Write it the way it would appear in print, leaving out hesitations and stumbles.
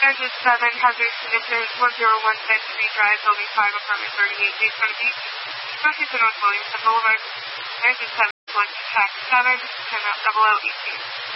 Engine 7, hazardous conditions, 101 Street Drive, Building 5, Apartment 38, Daytona Beach. Proceed to North Williamson Boulevard. Engine 7, select track 7, 10 out 00 ET.